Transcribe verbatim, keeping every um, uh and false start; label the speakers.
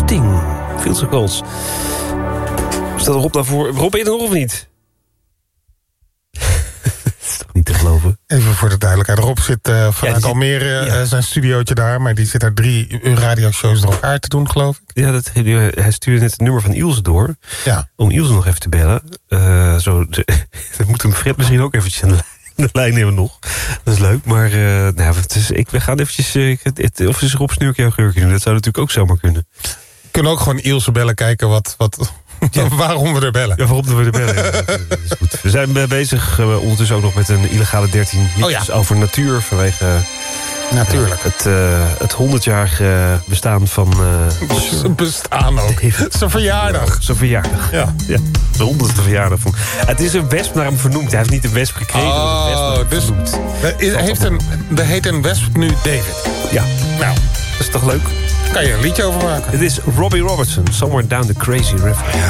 Speaker 1: Sting. Fields of Gold. Staat Rob daarvoor? Rob, ben je er nog of niet? Niet te geloven.
Speaker 2: Even voor de duidelijkheid. Rob zit uh, vanuit
Speaker 1: ja,
Speaker 2: Almere,
Speaker 1: ja.
Speaker 2: uh, zijn studiootje daar. Maar die zit daar drie radioshows door elkaar te doen, geloof ik.
Speaker 1: Ja, dat, hij stuurde net het nummer van Ilse door.
Speaker 2: Ja. Om
Speaker 1: Ilse nog even te bellen. Uh, zo, de, dat moet hem Fred misschien ook eventjes aan de, de lijn nemen nog. Dat is leuk. Maar uh, nou, het is, ik, we gaan eventjes... Uh, het, het, of is Rob Snurk jouw geurtje doen? Dat zou natuurlijk ook zomaar kunnen.
Speaker 2: We kunnen ook gewoon Ilse bellen, kijken wat... wat ja. waarom we er bellen.
Speaker 1: Ja, waarom we er bellen. Ja, dat is goed. We zijn bezig uh, ondertussen ook nog met een illegale dertien liedjes oh ja. over natuur. Vanwege uh,
Speaker 2: Natuurlijk.
Speaker 1: Uh, het, uh, het honderdjarige bestaan van... Uh,
Speaker 2: bestaan ook. Zijn verjaardag.
Speaker 1: Zijn verjaardag.
Speaker 2: Ja.
Speaker 1: ja. De honderdste verjaardag van... Het is een wesp naar hem vernoemd. Hij heeft niet een wesp gekregen.
Speaker 2: Oh,
Speaker 1: een
Speaker 2: dus er heeft een, er heet een wesp nu David.
Speaker 1: Ja.
Speaker 2: Nou.
Speaker 1: Dat is toch leuk?
Speaker 2: Kan je een liedje over maken.
Speaker 1: Het is Robbie Robertson, Somewhere Down the Crazy River.